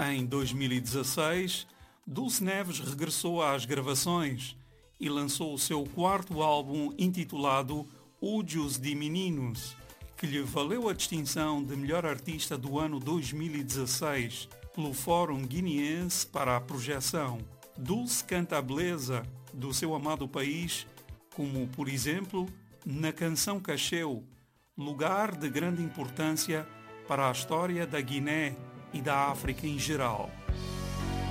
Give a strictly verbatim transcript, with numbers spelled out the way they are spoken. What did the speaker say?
Em dois mil e dezasseis, Dulce Neves regressou às gravações e lançou o seu quarto álbum intitulado Ojos de Meninos, que lhe valeu a distinção de melhor artista do ano dois mil e dezasseis pelo Fórum Guineense para a Projeção. Dulce canta a beleza do seu amado país, como, por exemplo, na canção Cacheu, lugar de grande importância para a história da Guiné e da África em geral.